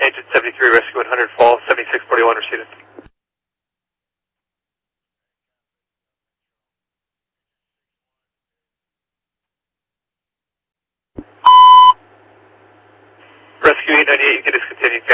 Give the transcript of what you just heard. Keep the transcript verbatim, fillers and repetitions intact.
Agent seventy-three, Rescue one hundred, Fall, seventy-six forty-one, received. Rescue eight ninety-eight, you can discontinue.